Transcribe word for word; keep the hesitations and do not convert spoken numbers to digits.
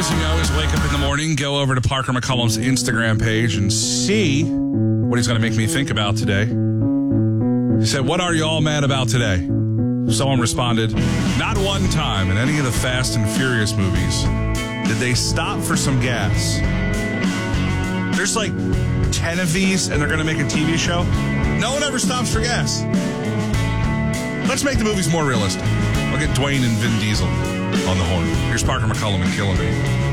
as you know, is wake up in the morning, go over to Parker McCollum's Instagram page and see what he's going to make me think about today. He said, what are you all mad about today? Someone responded, not one time in any of the Fast and Furious movies did they stop for some gas. There's like ten of these, and they're going to make a T V show. No one ever stops for gas. Let's make the movies more realistic. I'll get Dwayne and Vin Diesel on the horn. Here's Parker McCollum and Killing Me.